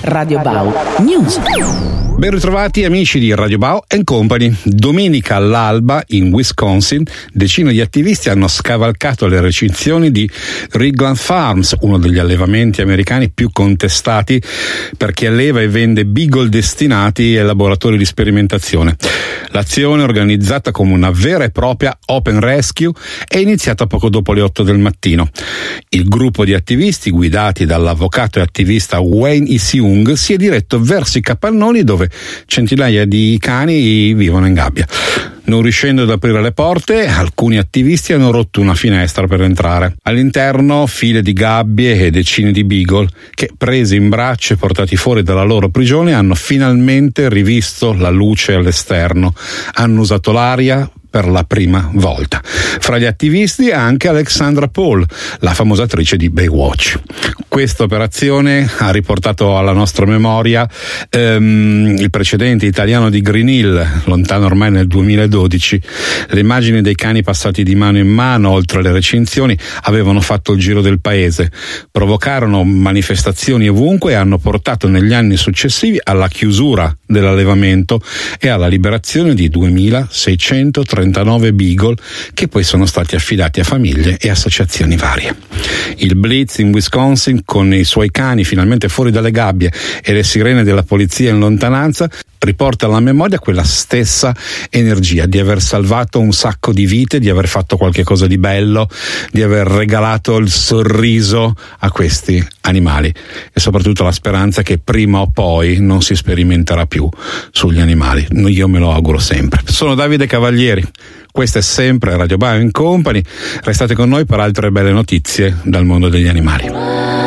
Radio Bau News. Ben ritrovati amici di Radio Bau Company. Domenica all'alba in Wisconsin decine di attivisti hanno scavalcato le recinzioni di Ridgeland Farms, uno degli allevamenti americani più contestati perché alleva e vende beagle destinati ai laboratori di sperimentazione. L'azione, organizzata come una vera e propria open rescue, è iniziata poco dopo le 8 del mattino. Il gruppo di attivisti, guidati dall'avvocato e attivista Wayne Isiung, si è diretto verso i capannoni dove centinaia di cani vivono in gabbia. Non riuscendo ad aprire le porte, alcuni attivisti hanno rotto una finestra per entrare. All'interno file di gabbie e decine di beagle che, presi in braccio e portati fuori dalla loro prigione, hanno finalmente rivisto la luce all'esterno. Hanno usato l'aria per la prima volta. Fra gli attivisti anche Alexandra Paul, la famosa attrice di Baywatch. Questa operazione ha riportato alla nostra memoria il precedente italiano di Green Hill, lontano ormai nel 2012. Le immagini dei cani passati di mano in mano oltre le recinzioni avevano fatto il giro del paese, provocarono manifestazioni ovunque e hanno portato negli anni successivi alla chiusura dell'allevamento e alla liberazione di 2639 beagle che poi sono stati affidati a famiglie e associazioni varie. Il blitz in Wisconsin, con i suoi cani finalmente fuori dalle gabbie e le sirene della polizia in lontananza, riporta alla memoria quella stessa energia di aver salvato un sacco di vite, di aver fatto qualche cosa di bello, di aver regalato il sorriso a questi animali e soprattutto la speranza che prima o poi non si sperimenterà più sugli animali. Io me lo auguro sempre. Sono Davide Cavalieri, questa è sempre Radio Bau Company. Restate con noi per altre belle notizie dal mondo degli animali.